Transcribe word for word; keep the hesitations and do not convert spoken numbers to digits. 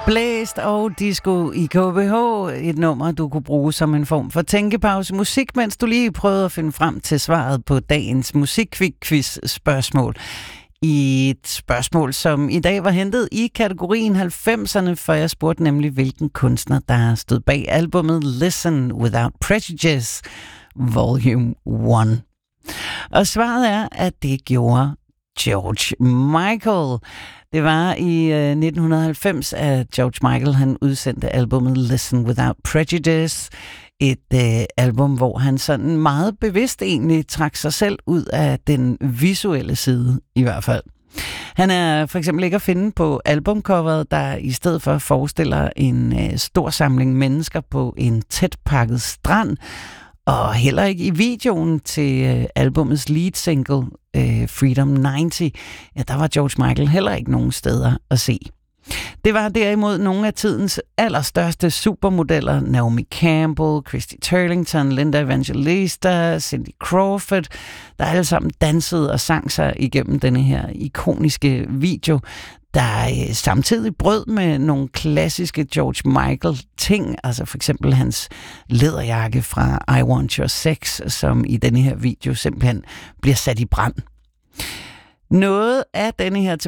Blæst og disco i K B H. Et nummer, du kunne bruge som en form for tænkepause musik, mens du lige prøvede at finde frem til svaret på dagens musikquiz-spørgsmål. I et spørgsmål, som i dag var hentet i kategorien halvfemserne, for jeg spurgte nemlig, hvilken kunstner, der stod bag albumet Listen Without Prejudice, Volume et. Og svaret er, at det gjorde George Michael. Det var i øh, nitten halvfems, at George Michael han udsendte albumet Listen Without Prejudice. Et øh, album, hvor han sådan meget bevidst egentlig trak sig selv ud af den visuelle side i hvert fald. Han er for eksempel ikke at finde på albumcoveret, der i stedet for forestiller en øh, stor samling mennesker på en tæt pakket strand, og heller ikke i videoen til øh, albumets lead single, øh, Freedom halvtreds, ja, der var George Michael heller ikke nogen steder at se. Det var derimod nogle af tidens allerstørste supermodeller, Naomi Campbell, Christy Turlington, Linda Evangelista, Cindy Crawford, der alle sammen dansede og sang sig igennem denne her ikoniske video, der øh, samtidig brød med nogle klassiske George Michael-ting, altså for eksempel hans læderjakke fra I Want Your Sex, som i denne her video simpelthen bliver sat i brand. Noget af denne her